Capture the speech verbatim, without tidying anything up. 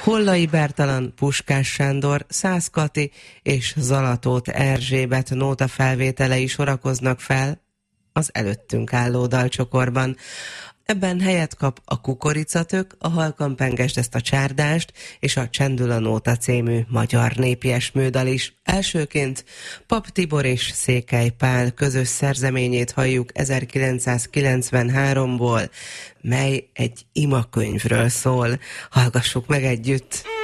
Hollai Bertalan, Puskás Sándor, Szász Kati és Zalatóth Erzsébet nóta felvételei sorakoznak fel az előttünk álló dalcsokorban. Ebben helyet kap a Kukoricatök, a Halkan Pengest, ezt a csárdást, és a Csendül a nóta című magyar népies műdal is. Elsőként Pap Tibor és Székely Pál közös szerzeményét halljuk ezerkilencszázkilencvenháromból, mely egy imakönyvről szól. Hallgassuk meg együtt!